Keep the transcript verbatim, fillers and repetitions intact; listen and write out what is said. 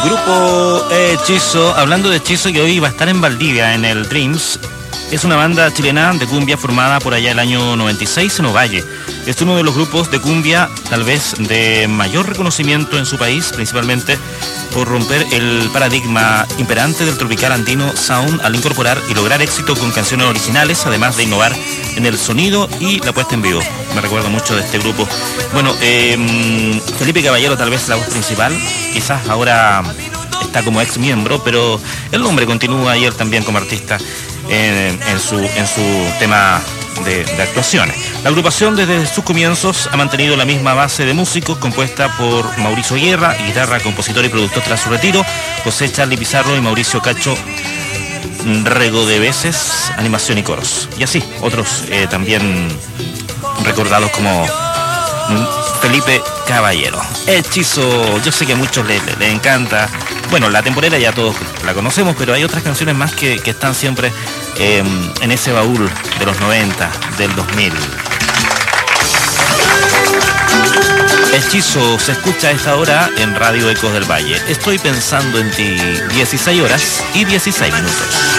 Grupo Hechizo, hablando de Hechizo, que hoy va a estar en Valdivia, en el Dreams. Es una banda chilena de cumbia formada por allá el año noventa y seis en Ovalle. Es uno de los grupos de cumbia tal vez de mayor reconocimiento en su país, principalmente por romper el paradigma imperante del tropical andino sound al incorporar y lograr éxito con canciones originales, además de innovar en el sonido y la puesta en vivo. Me recuerdo mucho de este grupo. Bueno, eh, Felipe Caballero tal vez la voz principal, quizás ahora está como ex miembro, pero el nombre continúa y él también como artista en, en, su, en su tema de, de actuaciones. La agrupación desde sus comienzos ha mantenido la misma base de músicos compuesta por Mauricio Guerra, guitarra, compositor y productor tras su retiro, José Charlie Pizarro y Mauricio Cacho Rego de veces, animación y coros. Y así, otros eh, también recordados como Felipe Caballero. Hechizo, yo sé que a muchos les le, le encanta. Bueno, La Temporera ya todos la conocemos, pero hay otras canciones más que, que están siempre eh, en ese baúl de los noventa, del dos mil. Hechizo se escucha a esta hora en Radio Ecos del Valle. Estoy pensando en ti, dieciséis horas y dieciséis minutos.